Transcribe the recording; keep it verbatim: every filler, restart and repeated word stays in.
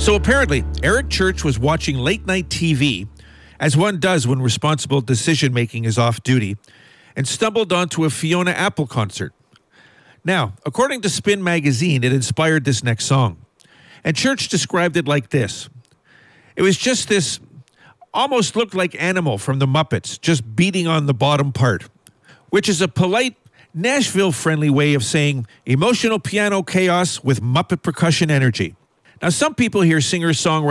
So apparently, Eric Church was watching late-night T V, as one does when responsible decision-making is off duty, and stumbled onto a Fiona Apple concert. Now, according to Spin Magazine, it inspired this next song. And Church described it like this. It was just this, almost looked like Animal from the Muppets, just beating on the bottom part, which is a polite, Nashville-friendly way of saying emotional piano chaos with Muppet percussion energy. Now, some people hear singer-songwriter